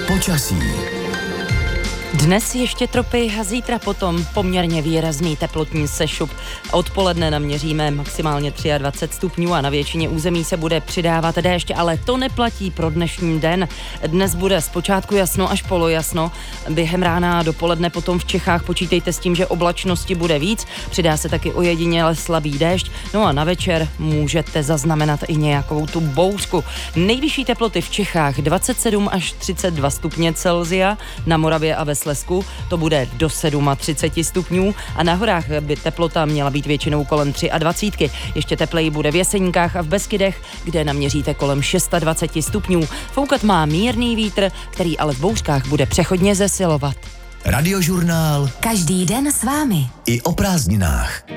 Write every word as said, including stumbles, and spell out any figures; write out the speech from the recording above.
Počasí. Dnes ještě tropy a zítra potom poměrně výrazný teplotní sešup. Odpoledne naměříme maximálně dvacet tři stupňů a na většině území se bude přidávat déšť, ale to neplatí pro dnešní den. Dnes bude zpočátku jasno až polojasno. Během rána a dopoledne potom v Čechách počítejte s tím, že oblačnosti bude víc. Přidá se taky ojediněle slabý déšť. No a na večer můžete zaznamenat i nějakou tu bouřku. Nejvyšší teploty v Čechách dvacet sedm až třicet dva stupně Celsia, na Moravě a ve Slezsku to bude do třicet sedm stupňů a na horách by teplota měla být většinou kolem dvacet tři. Ještě tepleji bude v Jeseníkách a v Beskydech, kde naměříte kolem dvacet šest stupňů. Foukat má mírný vítr, který ale v bouřkách bude přechodně zesilovat. Radiožurnál. Každý den s vámi. I o prázdninách.